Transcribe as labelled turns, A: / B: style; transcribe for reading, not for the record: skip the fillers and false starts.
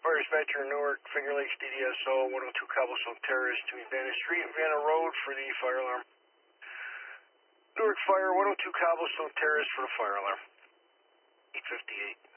A: Fire dispatcher Newark, Finger Lakes DDSO, 102 Cobblestone Terrace to Vanna Street and Vanna Road for the fire alarm. Newark Fire, 102 Cobblestone Terrace for the fire alarm. 858.